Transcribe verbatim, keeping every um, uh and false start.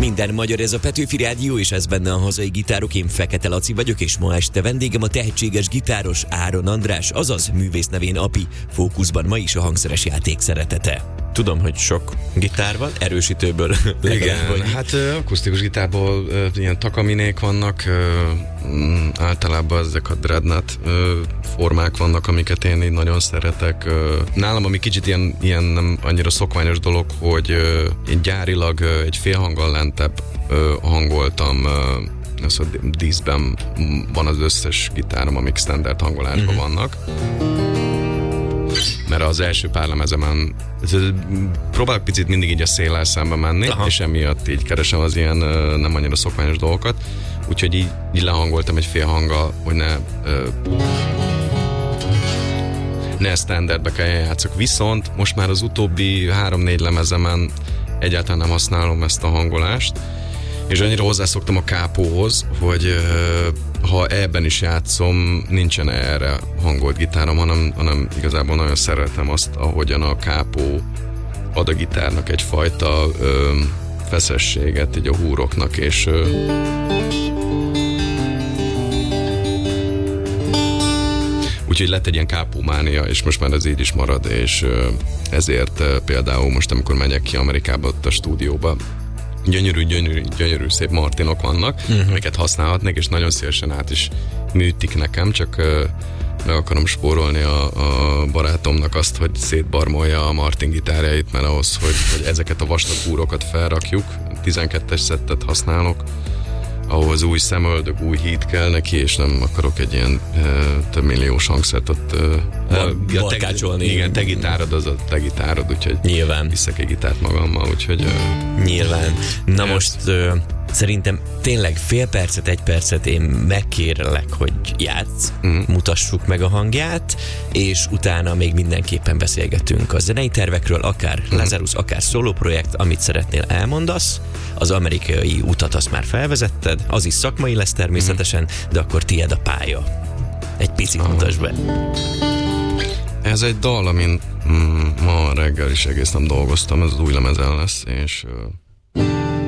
Minden magyar, ez a Petőfi Rádió, és ez benne a hazai gitárok. Én Fekete Laci vagyok, és ma este vendégem a tehetséges gitáros Áron András, azaz művész nevén Api. Fókuszban ma is a hangszeres játék szeretete. Tudom, hogy sok gitár van, erősítőből. Igen, vagy... hát akusztikus gitárból ilyen takaminék vannak, általában ezek a dreadnought formák vannak, amiket én így nagyon szeretek. Nálam, ami kicsit ilyen, ilyen nem annyira szokványos dolog, hogy én gyárilag egy fél hanggal lentebb hangoltam, az, hogy díszben van az összes gitárom, amik standard hangolásban mm-hmm. vannak. Mert az első pár lemezemen próbálok picit mindig így a széllel szembe menni, aha. és emiatt így keresem az ilyen nem annyira szokványos dolgokat. Úgyhogy így, így lehangoltam egy fél hanggal, hogy ne ne standardbe kelljen játszok. Viszont most már az utóbbi három-négy lemezemen egyáltalán nem használom ezt a hangolást, és annyira hozzászoktam a kápóhoz, hogy uh, ha ebben is játszom, nincsen erre hangolt gitárom, hanem, hanem igazából nagyon szeretem azt, ahogyan a kápó ad a gitárnak egyfajta uh, feszességet, így a húroknak, és uh, úgyhogy lett egy ilyen kápómánia, és most már ez így is marad, és uh, ezért uh, például most, amikor megyek ki Amerikába, ott a stúdióba, gyönyörű, gyönyörű, gyönyörű szép Martinok vannak, uh-huh. amiket használhatnék, és nagyon szívesen át is műtik nekem, csak uh, meg akarom spórolni a, a barátomnak azt, hogy szétbarmolja a Martin gitárjait, mert ahhoz, hogy, hogy ezeket a vastag húrokat felrakjuk, tizenkettes szettet használok, ahhoz új szemöldök, új híd kell neki, és nem akarok egy ilyen e, több milliós hangszert ott e, barkácsolni. Igen, te gitárod, az a te gitárod, úgyhogy nyilván viszek egy gitárt magammal, úgyhogy e, nyilván. Na ezt. Most ö, szerintem tényleg fél percet, egy percet én megkérlek, hogy játsz, mm. mutassuk meg a hangját, és utána még mindenképpen beszélgetünk a zenei tervekről, akár mm. Lazarus, akár szóló projekt, amit szeretnél, elmondasz. Az amerikai utat azt már felvezetted, az is szakmai lesz természetesen, mm. de akkor tiéd a pálya. Egy picit ah. mutasd be. Ez egy dal, amin mm, ma reggel is egész nem dolgoztam, ez az új lemezen lesz, és